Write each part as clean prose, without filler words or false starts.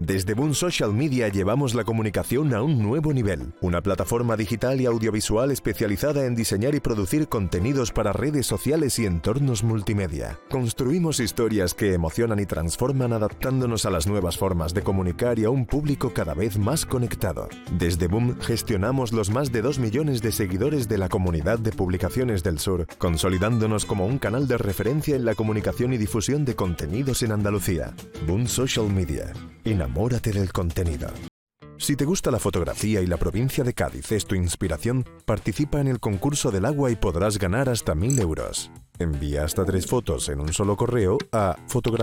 Desde Boom Social Media llevamos la comunicación a un nuevo nivel. Una plataforma digital y audiovisual especializada en diseñar y producir contenidos para redes sociales y entornos multimedia. Construimos historias que emocionan y transforman adaptándonos a las nuevas formas de comunicar y a un público cada vez más conectado. Desde Boom gestionamos los más de 2 millones de seguidores de la comunidad de publicaciones del sur, consolidándonos como un canal de referencia en la comunicación y difusión de contenidos en Andalucía. Boom Social Media. Enamórate del contenido. Si te gusta la fotografía y la provincia de Cádiz es tu inspiración, participa en el concurso del agua y podrás ganar hasta 1.000 euros. Envía hasta 3 fotos en un solo correo a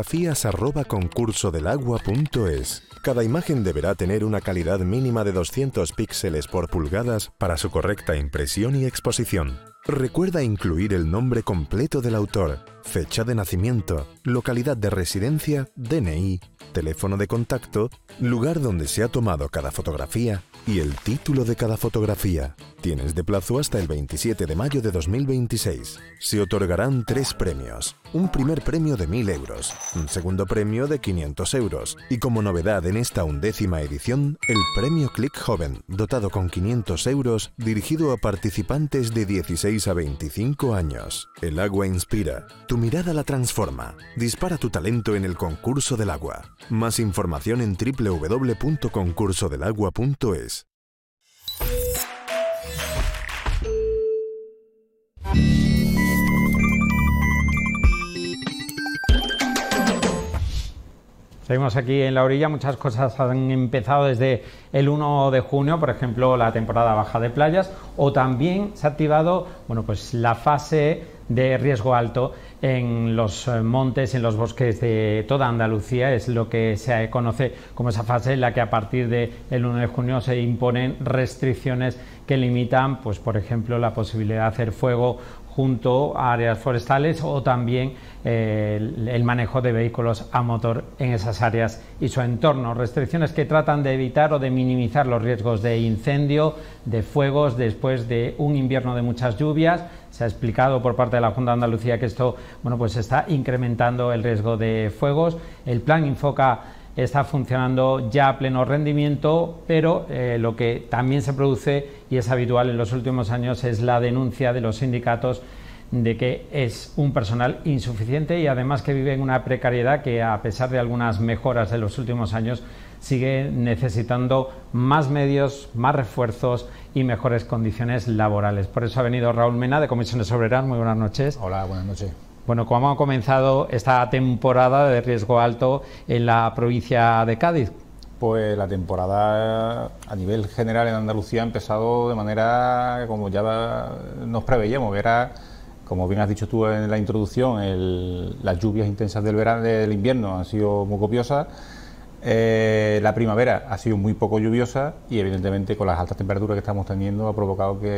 fotografías@concursodelagua.es. Cada imagen deberá tener una calidad mínima de 200 píxeles por pulgadas para su correcta impresión y exposición. Recuerda incluir el nombre completo del autor, fecha de nacimiento, localidad de residencia, DNI, teléfono de contacto, lugar donde se ha tomado cada fotografía y el título de cada fotografía. Tienes de plazo hasta el 27 de mayo de 2026. Se otorgarán 3 premios. Un primer premio de 1.000 euros, un segundo premio de 500 euros y como novedad en esta 11ª edición, el premio Click Joven, dotado con 500 euros, dirigido a participantes de 16 a 25 años. El agua inspira, tu mirada la transforma. Dispara tu talento en el concurso del agua. Más información en www.concursodelagua.es. Seguimos aquí en la orilla, muchas cosas han empezado desde el 1 de junio, por ejemplo, la temporada baja de playas, o también se ha activado, pues la fase de riesgo alto en los montes, en los bosques de toda Andalucía. Es lo que se conoce como esa fase en la que a partir del 1 de junio se imponen restricciones que limitan, por ejemplo, la posibilidad de hacer fuego junto a áreas forestales o también el manejo de vehículos a motor en esas áreas y su entorno. Restricciones que tratan de evitar o de minimizar los riesgos de incendio, de fuegos después de un invierno de muchas lluvias. Se ha explicado por parte de la Junta de Andalucía que esto está incrementando el riesgo de fuegos. El plan Infoca está funcionando ya a pleno rendimiento, pero lo que también se produce y es habitual en los últimos años es la denuncia de los sindicatos de que es un personal insuficiente y además que vive en una precariedad que, a pesar de algunas mejoras de los últimos años, sigue necesitando más medios, más refuerzos y mejores condiciones laborales. Por eso ha venido Raúl Mena, de Comisiones Obreras. Muy buenas noches. Hola, buenas noches. ¿Cómo ha comenzado esta temporada de riesgo alto en la provincia de Cádiz? Pues la temporada a nivel general en Andalucía ha empezado de manera como ya nos preveíamos, que era, como bien has dicho tú en la introducción, las lluvias intensas del invierno han sido muy copiosas. La primavera ha sido muy poco lluviosa y evidentemente con las altas temperaturas que estamos teniendo ha provocado que